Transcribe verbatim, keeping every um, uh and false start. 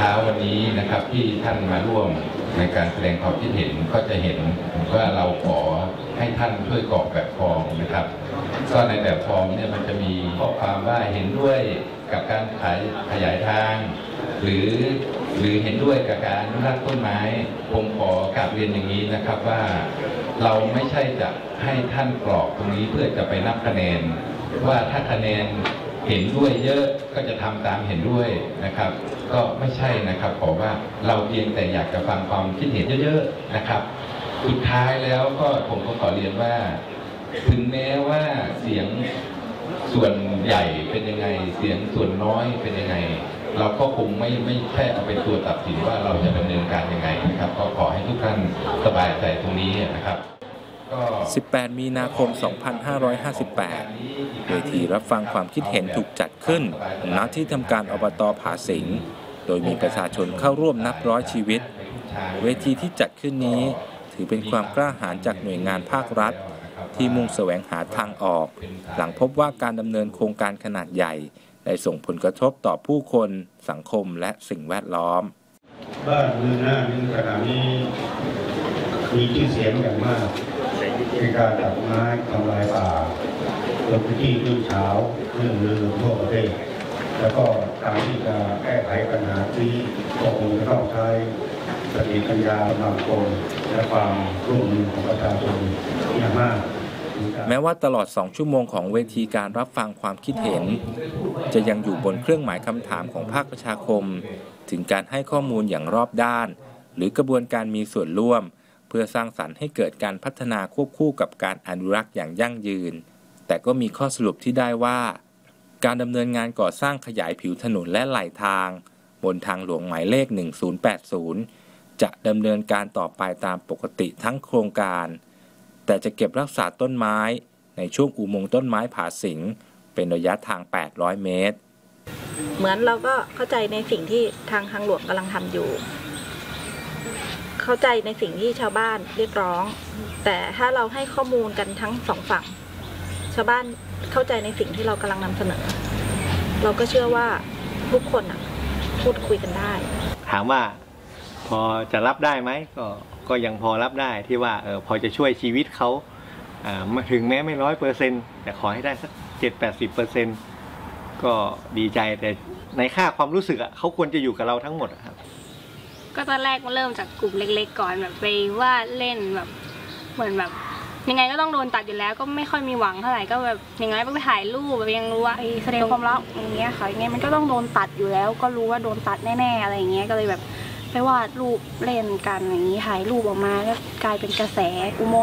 ช้าวันนี้นะครับที่ท่านมาร่วมในการแสดงความคิดเห็นก็จะเห็นว่าเราขอให้ท่านช่วยกรอกแบบฟอร์มนะครับก็ในแบบฟอร์มเนี่ยมันจะมีข้อความว่าเห็นด้วยกับการขายขยายทางหรือหรือเห็นด้วยกับการอนุรักษ์ต้นไม้ผมขอกราบเรียนอย่างนี้นะครับว่าเราไม่ใช่จะให้ท่านกรอกตรงนี้เพื่อจะไปนับคะแนนว่าถ้าคะแนนเห็นด้วยเยอะก็จะทำตามเห็นด้วยนะครับก็ไม่ใช่นะครับขอว่าเราเพียงแต่อยากจะฟังความคิดเห็นเยอะๆนะครับสุดท้ายแล้วก็ผมก็ขอเรียนว่าถึงแม้ว่าเสียงส่วนใหญ่เป็นยังไงเสียงส่วนน้อยเป็นยังไงเราก็คงไม่ไม่แค่เอาเป็นตัวตัดสินว่าเราจะดำเนินการยังไงนะครับก็ขอให้ทุกท่านสบายใจตรงนี้นะครับสิบแปดมีนาคมสองพันห้าร้อยห้าสิบแปดเวทีรับฟังความคิดเห็นถูกจัดขึ้นณที่ทำการอบต.ผาสิงห์โดยมีประชาชนเข้าร่วมนับร้อยชีวิตเวทีที่จัดขึ้นนี้ถือเป็นความกล้าหาญจากหน่วยงานภาครัฐที่มุ่งแสวงหาทางออกหลังพบว่าการดำเนินโครงการขนาดใหญ่ได้ส่งผลกระทบต่อผู้คนสังคมและสิ่งแวดล้อมบ้านเมืองหน้านี้ขณะนี้มีชื่อเสียงอย่างมากในการตัดไม้ทำลายป่าลงพื้นที่รื่นเช้าเรื่องลือทั่วประเทศแล้วก็การที่จะแก้ไขปัญหาที่ก็คงจะต้องใช้สติปัญญาบางคนและความร่วมมือของประชาชนอย่างมากแม้ว่าตลอดสองชั่วโมงของเวทีการรับฟังความคิดเห็นจะยังอยู่บนเครื่องหมายคำถามของภาคประชาคมถึงการให้ข้อมูลอย่างรอบด้านหรือกระบวนการมีส่วนร่วมเพื่อสร้างสรรค์ให้เกิดการพัฒนาควบคู่กับการอนุรักษ์อย่างยั่งยืนแต่ก็มีข้อสรุปที่ได้ว่าการดำเนินงานก่อสร้างขยายผิวถนนและไหลทางบนทางหลวงหมายเลขหนึ่งศูนย์แปดศูนย์จะดำเนินการต่อไปตามปกติทั้งโครงการแต่จะเก็บรักษาต้นไม้ในช่วงอุโมงค์ต้นไม้ผาสิงห์เป็นระยะทางแปดร้อยเมตรเหมือนเราก็เข้าใจในสิ่งที่ทางทางหลวงกำลังทำอยู่เข้าใจในสิ่งที่ชาวบ้านเรียกร้องแต่ถ้าเราให้ข้อมูลกันทั้งสองฝั่งชาวบ้านเข้าใจในสิ่งที่เรากำลังนำเสนอเราก็เชื่อว่าทุกคนอ่ะพูดคุยกันได้ถามว่าพอจะรับได้ไหมก็ก็ยังพอรับได้ที่ว่าเออพอจะช่วยชีวิตเขาอ่ามาถึงแม้ไม่ร้อยเปอร์เซ็นต์แต่ขอให้ได้สักเจ็ดแปดสิบเปอร์เซ็นต์ก็ดีใจแต่ในค่าความรู้สึกอ่ะเขาควรจะอยู่กับเราทั้งหมดครับก็ตอนแรกมันเริ่มจากกลุ่มเล็กๆก่อนแบบไปว่าเล่นแบบเหมือนแบบยังไงก็ต้องโดนตัดอยู่แล้วก็ไม่ค่อยมีหวังเท่าไหร่ก็แบบยังไงก็ไปถ่ายรูปแบบยังรู้ว่าไอ้แสดงความรักอย่างเงี้ยค่ะยังไงมันก็ต้องโดนตัดอยู่แล้วก็รู้ว่าโดนตัดแน่ๆอะไรอย่างเงี้ยก็เลยแบบไปวาดรูปเล่นกันอย่างนี้ถ่ายรูปออกมาก็กลายเป็นกระแสอุโมงค์